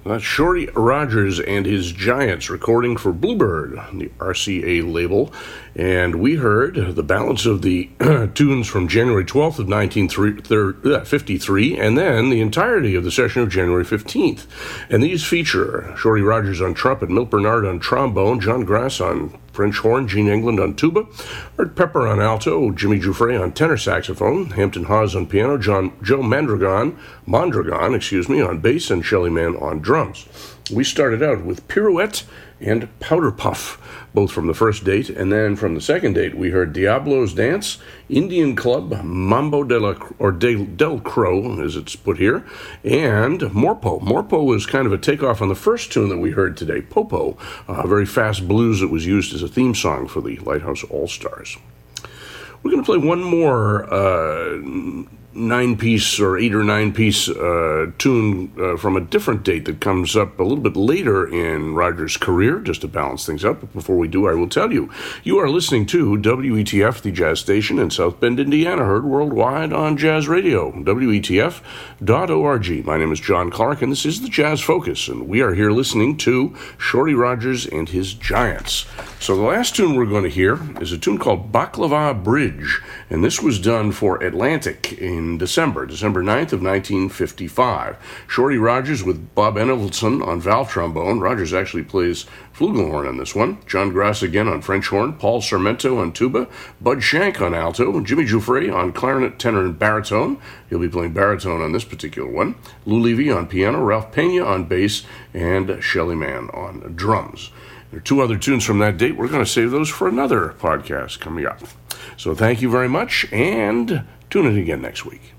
That's Shorty Rogers and his Giants recording for Bluebird, the RCA label. And we heard the balance of the tunes from January 12th of 1953, and then the entirety of the session of January 15th. And these feature Shorty Rogers on trumpet, Milt Bernard on trombone, John Grass on French horn, Gene England on tuba, Art Pepper on alto, Jimmy Giuffre on tenor saxophone, Hampton Hawes on piano, Joe Mondragon, on bass, and Shelly Manne on drums. We started out with Pirouette and Powder Puff, both from the first date, and then from the second date we heard Diablo's Dance, Indian Club, Mambo del Crow, as it's put here, and Morpo. Morpo was kind of a takeoff on the first tune that we heard today, Popo, a very fast blues that was used as a theme song for the Lighthouse All-Stars. We're going to play one more 9-piece or 8 or 9-piece tune from a different date that comes up a little bit later in Rogers' career, just to balance things up. But before we do, I will tell you, you are listening to WETF, the jazz station in South Bend, Indiana, heard worldwide on Jazz Radio, WETF.org. My name is John Clark, and this is the Jazz Focus, and we are here listening to Shorty Rogers and his Giants. So the last tune we're going to hear is a tune called Baklava Bridge, and this was done for Atlantic in December 9th of 1955. Shorty Rogers with Bob Enevelson on valve trombone. Rogers actually plays flugelhorn on this one. John Grass again on French horn. Paul Sarmento on tuba. Bud Shank on alto. Jimmy Giuffre on clarinet, tenor, and baritone. He'll be playing baritone on this particular one. Lou Levy on piano. Ralph Pena on bass. And Shelly Manne on drums. There are 2 other tunes from that date. We're going to save those for another podcast coming up. So thank you very much, and tune in again next week.